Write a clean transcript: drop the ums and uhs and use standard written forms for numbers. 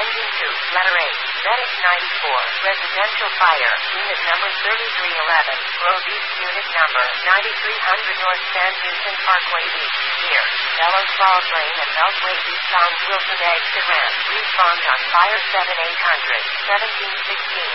Engine 2, Letter A, Medic 94, Residential Fire, Unit Number 3311, Grove East, Unit Number 9300 North San Houston Parkway East, near Bellows Falls Lane and Beltway East bound Wilson Exit Ramp. Respond on Fire 7800, 1716.